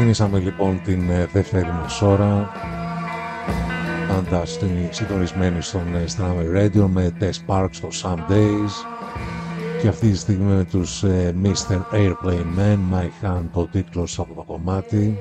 Ξεκινήσαμε λοιπόν την δεύτερη μας ώρα, πάντα συντονισμένοι στον Strammer Radio με Tess Parks στο Some Days και αυτή τη στιγμή με τους Mr. Airplane Man, My Hand, το τίτλος από το κομμάτι.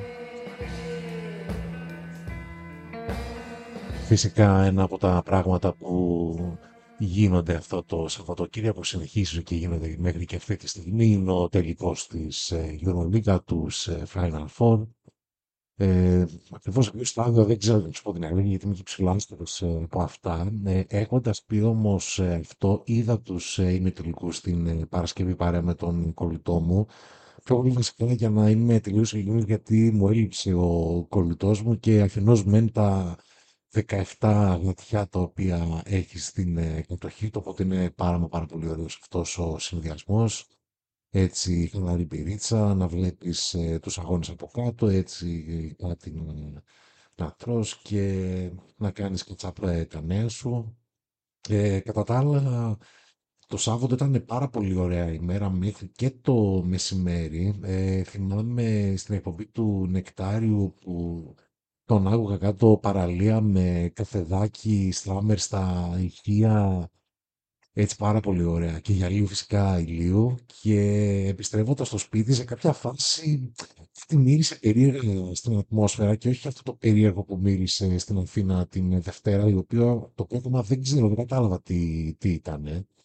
Φυσικά ένα από τα πράγματα που γίνονται αυτό το Σαββατοκύριακο, συνεχίζουν και γίνονται μέχρι και αυτή τη στιγμή, είναι ο τελικός της EuroLeague, τους Final Four. Ακριβώς ποιο στάδιο δεν ξέρω να σου πω την αλήθεια, γιατί είμαι και ψηλάστερος από αυτά. Έχοντας πει όμως αυτό, είδα τους ημιτελικούς την Παρασκευή παρέα με τον κολλητό μου. Πιο πολύ βασικά για να είμαι τελείως ειλικρινής, γιατί μου έλειψε ο κολλητός μου και αφενός μεν τα 17 γατιά τα οποία έχει στην κατοχή του, οπότε είναι πάρα πολύ ωραίος αυτός ο συνδυασμός. Έτσι χαλαρή πυρίτσα, να βλέπεις τους αγώνες από κάτω, έτσι κάτι να τρως και να κάνεις και τα νέα σου. Κατά τα άλλα, το Σάββατο ήταν πάρα πολύ ωραία ημέρα μέχρι και το μεσημέρι. Θυμάμαι στην εκπομπή του Νεκτάριου που τον άκουγα κάτω παραλία με καφεδάκι, στράμερ στα ηχεία, έτσι πάρα πολύ ωραία και γυαλίου φυσικά ηλίου, και επιστρέφοντας στο σπίτι σε κάποια φάση τη μύρισε περίεργα στην ατμόσφαιρα και όχι αυτό το περίεργο που μύρισε στην Αθήνα την Δευτέρα, η οποία το πρώτο δεν ξέρω, δεν κατάλαβα τι ήταν.